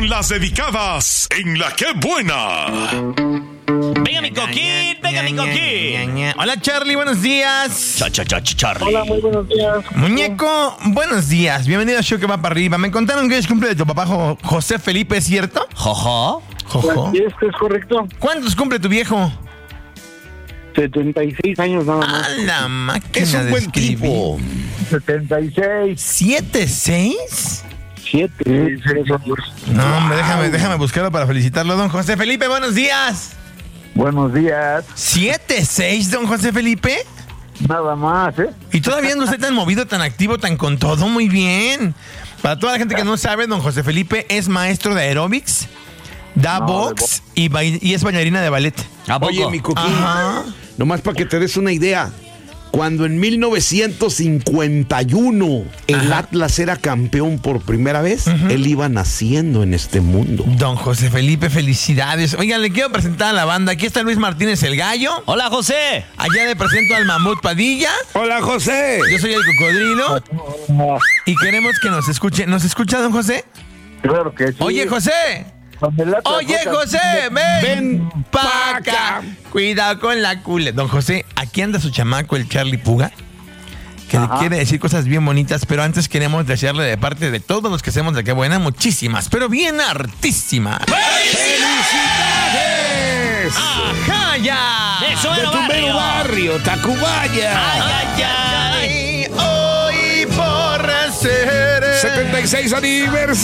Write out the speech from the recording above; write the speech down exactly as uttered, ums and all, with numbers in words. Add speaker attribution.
Speaker 1: con las dedicadas en La Qué Buena.
Speaker 2: Venga mi coquín, venga mi coquín.
Speaker 3: Hola Charlie, buenos días.
Speaker 2: Cha, cha, cha, Charlie.
Speaker 4: Hola, muy buenos días.
Speaker 3: Muñeco, buenos días. Bienvenido a Show que va para arriba. Me contaron que es cumple de tu papá Jo- José Felipe, ¿es cierto?
Speaker 2: Jojo.
Speaker 3: Jojo.
Speaker 4: ¿Y esto es correcto?
Speaker 3: ¿Cuántos cumple tu viejo?
Speaker 4: setenta y seis años nada
Speaker 3: A
Speaker 4: más.
Speaker 3: la máquina
Speaker 5: Es un
Speaker 3: de
Speaker 5: buen
Speaker 3: escribir.
Speaker 5: tipo.
Speaker 4: setenta y seis.
Speaker 3: ¿Siete, seis?
Speaker 4: siete.
Speaker 3: No, hombre, déjame, déjame buscarlo para felicitarlo, don José Felipe. Buenos días.
Speaker 4: Buenos días.
Speaker 3: ¿Siete, seis, don José Felipe?
Speaker 4: Nada más, ¿eh?
Speaker 3: Y todavía ando usted tan movido, tan activo, tan con todo, muy bien. Para toda la gente que no sabe, don José Felipe es maestro de aeróbics, da
Speaker 4: No,
Speaker 3: box y, bail- y es bailarina de ballet.
Speaker 2: ¿A poco?
Speaker 5: Oye, mi coquín,
Speaker 3: Ajá.
Speaker 5: nomás para que te des una idea. Cuando en mil novecientos cincuenta y uno el
Speaker 3: Ajá.
Speaker 5: Atlas era campeón por primera vez, él iba naciendo en este mundo.
Speaker 3: Don José Felipe, felicidades. Oigan, le quiero presentar a la banda. Aquí está Luis Martínez el Gallo.
Speaker 2: Hola, José.
Speaker 3: Allá le presento al Mamut Padilla.
Speaker 5: Hola, José.
Speaker 3: Yo soy el Cocodrilo. Y queremos que nos escuche. ¿Nos escucha, don José?
Speaker 4: Claro que sí.
Speaker 3: Oye, José.
Speaker 4: Cuando el Atlas
Speaker 3: Oye,
Speaker 4: toca-
Speaker 3: José, ven,
Speaker 5: Ven
Speaker 3: pa'
Speaker 5: pa'
Speaker 3: acá.
Speaker 5: acá.
Speaker 3: Cuidado con la cule. Don José, aquí anda su chamaco, el Charlie Puga, que
Speaker 4: Ajá.
Speaker 3: le quiere decir cosas bien bonitas, pero antes queremos desearle de parte de todos los que hacemos de Qué Buena, muchísimas, pero bien hartísimas.
Speaker 5: ¡Felicidades!
Speaker 3: ¡Ajá, ya!
Speaker 2: Eso
Speaker 5: De
Speaker 2: era
Speaker 5: tu mero
Speaker 2: barrio.
Speaker 5: barrio, Tacubaya.
Speaker 2: Ay, ay, ay.
Speaker 3: Ay, hoy por ser
Speaker 5: setenta y seis aniversario.